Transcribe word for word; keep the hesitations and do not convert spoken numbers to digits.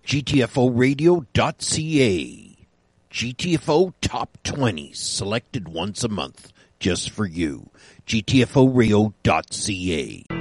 G T F O radio dot C A. G T F O Top twenty, selected once a month, just for you. G T F O radio dot C A.